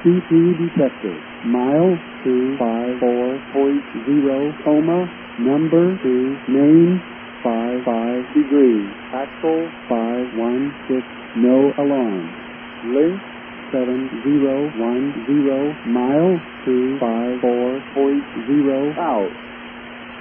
C2 detector. Mile 254.0, coma, number 2, main 55 degrees, axle 516, no alarm. Link 7010, mile 254.0 out.